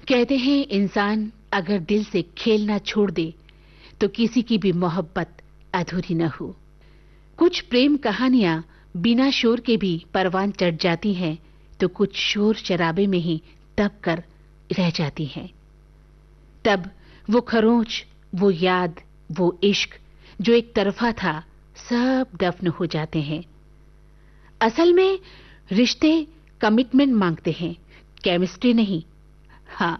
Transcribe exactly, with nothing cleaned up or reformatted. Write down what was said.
कहते हैं इंसान अगर दिल से खेलना छोड़ दे तो किसी की भी मोहब्बत अधूरी न हो। कुछ प्रेम कहानियां बिना शोर के भी परवान चढ़ जाती हैं तो कुछ शोर शराबे में ही दब कर रह जाती हैं। तब वो खरोंच, वो याद, वो इश्क जो एक तरफा था, सब दफन हो जाते हैं। असल में रिश्ते कमिटमेंट मांगते हैं, केमिस्ट्री नहीं। हाँ,